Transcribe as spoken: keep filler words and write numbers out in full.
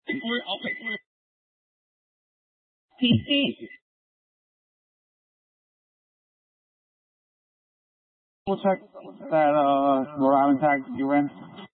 We're all P C. We'll check that uh Rhode Island tag you ran.